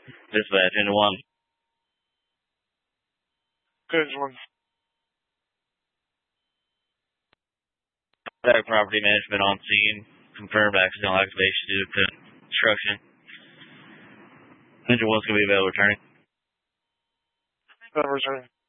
Dispatch, into 1. Good one. Contact property management on scene. Confirmed accidental activation due to construction. Engine 1's going to be available returning. Returning.